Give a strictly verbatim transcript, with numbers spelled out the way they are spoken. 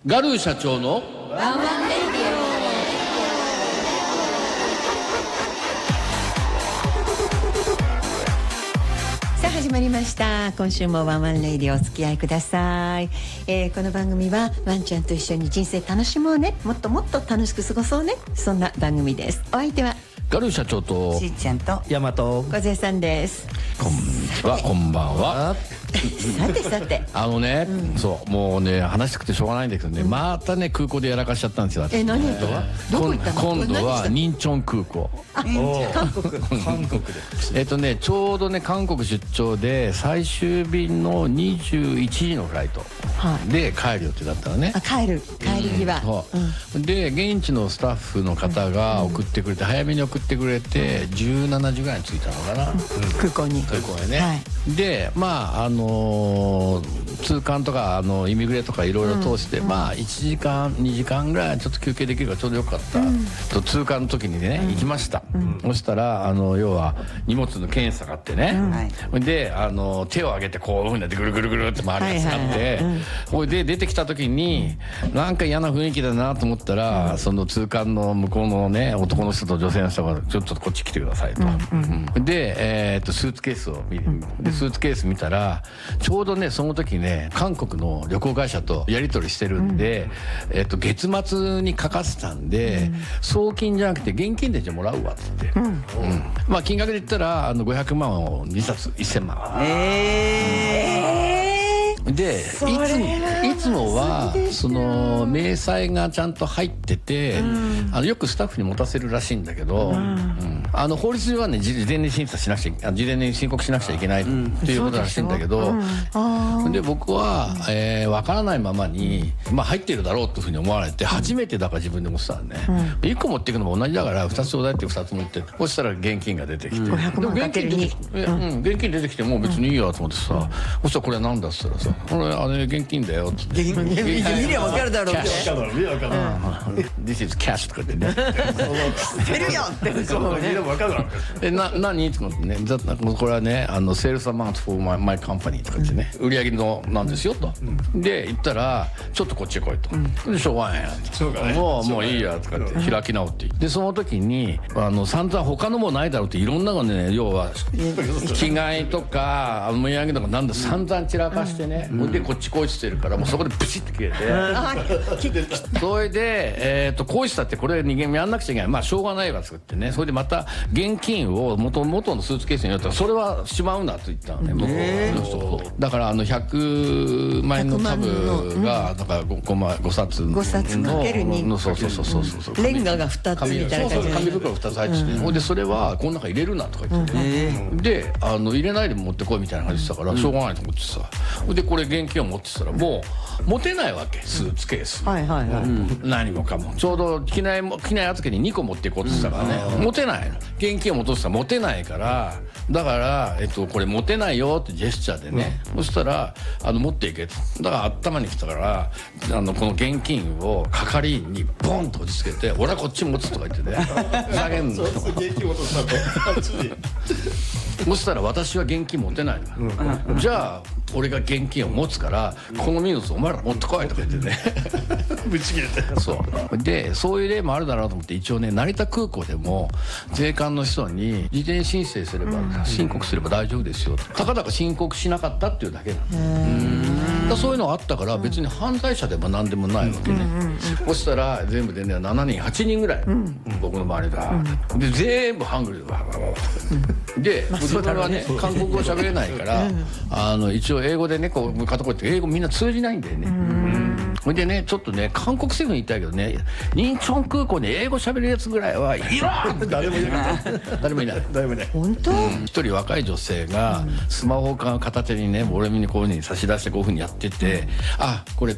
ガルー社長のワンワンレディオ。さあ始まりました。今週もワンワンレディオお付き合いください。えー、この番組はワンちゃんと一緒に人生楽しもうね、もっともっと楽しく過ごそうね、そんな番組です。お相手はガルー社長としーちゃんとヤマト小勢さんです。 こんにちは、こんばんは。 さてさて、 あのね、うん、そうもうね話したくてしょうがないんだけどね、うん、またね空港でやらかしちゃったんですよ。 え、何とはどこ行ったの？ 今度はニンチョン空港。 あ、韓国韓国でえっとねちょうどね韓国出張で最終便のにじゅういちじのフライトで帰る予定だったのね。 あ、帰る帰り際、 うん、で現地のスタッフの方が送ってくれて、早めに送ってくれてじゅうしちじぐらいに着いたのかな、うん、 空港に空港へね、 はい、でまああのー通関とかあのイミグレとかいろいろ通して、うん、まあいちじかんにじかんぐらいちょっと休憩できるからちょうどよかった、うん、と通関の時にね、うん、行きました、うん、そしたらあの要は荷物の検査があってね、うん、であの手を上げてこういうふうになってぐるぐるぐるって回るやつがあってほいで出てきた時になんか嫌な雰囲気だなと思ったら、うん、その通関の向こうのね男の人と女性の人がちょっとこっち来てくださいと、うんうん、で、えー、っとスーツケースを見でスーツケース見たらちょうどねその時ね韓国の旅行会社とやり取りしてるんで、うん、えっと月末にかかってたんで、うん、送金じゃなくて現金でじゃもらうわっつって、うんうん、まあ金額で言ったらあのごひゃくまんをにさつせんまん。えーでいつもいつもはその明細がちゃんと入ってて、うん、あのよくスタッフに持たせるらしいんだけど、うんうん、あの法律ではね事前に審査しなくちゃ事前に申告しなくちゃいけないっていうことらしいんだけど、うん、で僕は、えー、分からないままに、まあ、入ってるだろうというふうに思われて初めてだから自分で持ってたんで、ね、うん、いっこ持っていくのも同じだからふたつちょうだいってふたつ持ってそしたら現金が出てきて、うん、 ごひゃくまんかけるに、 うん、現金出てきてもう別にいいやと思ってさ、うん、そしたらこれなんだっつったらさこれあれ現金だよって現金見りゃ分かるだろうって This is cash とか言ってね捨てるよってそうねえな何ってことねこれはねあのセールスアマウント for my, my company とか言ってね売り上げのなんですよとで言ったらちょっとこっちへ来いとでしょうがないやもうもういいやとかって開き直ってでその時にあの散々他のもないだろうっていろんなのね要は着替えとかお土産とかなんだ散々散らかしてねでこっちこいしてるからもうそこでプチッと切れてそれで、えー、とこうしたってこれ人間やんなくちゃいけないまあしょうがないわ作ってねそれでまた現金を元々のスーツケースに入れたらそれはしまうなと言ったのね僕の人だからあのひゃくまんえんの株がだから 5, 5冊のごさつかけるにそうそうそうそうそうレンガがふたつみたいな感じで紙袋ふたつ入ってて、うん、でそれはこの中入れるなとか言ってね、うん、であの入れないで持ってこいみたいな感じでしたから、うん、しょうがないと思ってさでこれ現金を持ってたらもう持てないわけスーツケース、 はいはいはい、うん、 何もかもちょうど機内機内預けににこ持っていこうって言ってたからね、うん、持てないの現金を戻したら持てないからだから、えっと、これ持てないよってジェスチャーでね、うん、そしたらあの持っていけだから頭に来たからあのこの現金を係員にボンと落ち着けて俺はこっち持つとか言ってね下げんの現金落としたそしたら私は現金持てないの、うん、じゃあ俺が現金を持つからこの荷物お前ら持ってこいとか言ってねぶち切れてそうでそういう例もあるだろうと思って一応ね成田空港でも税関の人に事前申請すれば、うん、申告すれば大丈夫ですよたかだか申告しなかったっていうだけなのだそういうのがあったから別に犯罪者でも何でもないわけね、うんうんうん、そしたら全部でねしちにんはちにんぐらい、うん、僕の周りが、うん、で全部ハングルでわわわわで自分はね韓国語喋れないからあの一応英語でねこう片言って英語みんな通じないんだよねほいでねちょっとね韓国政府に言ったけどねニンチョン空港に英語喋るやつぐらいはいろ誰もいない誰もいない誰もいない本当、うん、 一人若い女性がスマホを片手にね俺にこういうふうに差し出してこういうふうにやってて、うん、あこれ